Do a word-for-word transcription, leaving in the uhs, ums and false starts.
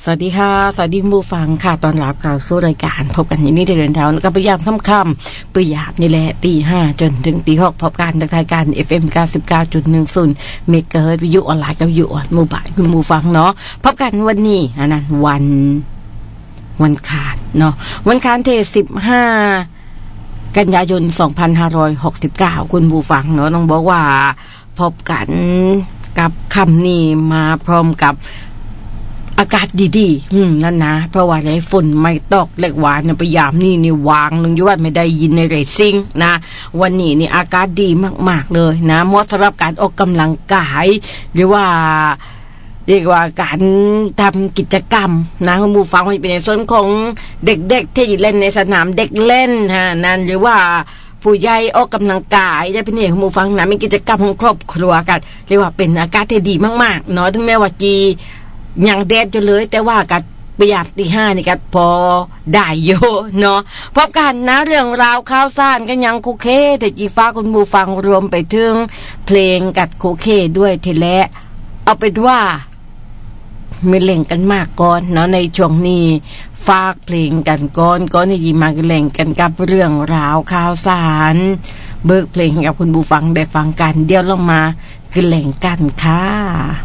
สวัสดีค่ะสวัสดีผู้ฟังค่ะตอนรับเข้าสู่รายการพบกันอย่างนี้ในเดือนเท้ากับพยายามค่ำๆพยายามนี่แหละตีห้าจนถึงตีหกพบกันทางรายการ เอฟ เอ็ม เก้าสิบเก้าจุดหนึ่งศูนย์ เมกะเฮิรตซ์วิทยุออนไลน์กับวิทยุออนโมบายคุณผู้ฟังเนาะพบกันวันนี้อันนั้นวันวันคานเนาะวันคานที่สิบห้ากันยายนสองพันห้าร้อยหกสิบเก้าคุณผู้ฟังเนาะต้องบอกว่าพบกันกับคำนี้มาพร้อมกับอากาศดีๆอืมนั่นนะเพราะว่าไอ้ฝนไม่ตกเล็กหวานพยายามนี่นี่วางนึงอยู่ว่าไม่ได้ยินในเรตซิ่งนะวันนี้นี่อากาศดีมากๆเลยนะเหมาะสำหรับการออกกำลังกายหรือว่าเรียกว่าการทำกิจกรรมนะคุณผู้ฟังมันเป็นในส่วนของเด็กๆที่เล่นในสนามเด็กเล่นฮะนั่นหรือว่าผู้ใหญ่ออกกำลังกายจะเป็นเนี่ยคุณผู้ฟังนะเป็นกิจกรรมของครอบครัวกันเรียกว่าเป็นอากาศที่ดีมากๆเนาะถึงแม้ว่าจีอย่างแดดจะเลยแต่ว่ากัดพยายามตีห้านี่กัดพอได้โยเนาะพบกันนะเรื่องราวข่าวสารกันยังโคเคแต่จีฟ้าคุณผู้ฟังรวมไปถึงเพลงกัดโคเคด้วยทีและเอาเป็นว่าไม่เล่งกันมากก่อนเนาะในช่วงนี้ฝากเพลงกันก่อนก่อนที่จะมาเล่งกันกับเรื่องราวข่าวสารเบิกเพลงกับคุณผู้ฟังได้ฟังกันเดี๋ยวลงมาเล่งกันค่ะ